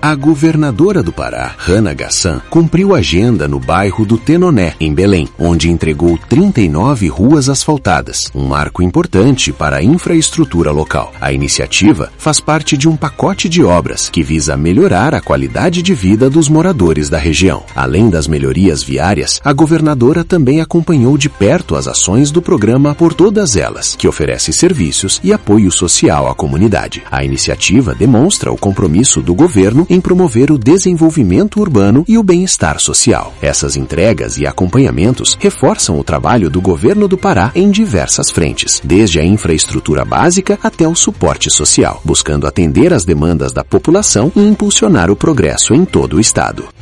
A governadora do Pará, Hannah Gassan, cumpriu agenda no bairro do Tenoné, em Belém, onde entregou 39 ruas asfaltadas, um marco importante para a infraestrutura local. A iniciativa faz parte de um pacote de obras que visa melhorar a qualidade de vida dos moradores da região. Além das melhorias viárias, a governadora também acompanhou de perto as ações do programa Por Todas Elas, que oferece serviços e apoio social à comunidade. A iniciativa demonstra o compromisso do governo em promover o desenvolvimento urbano e o bem-estar social. Essas entregas e acompanhamentos reforçam o trabalho do governo do Pará em diversas frentes, desde a infraestrutura básica até o suporte social, buscando atender às demandas da população e impulsionar o progresso em todo o estado.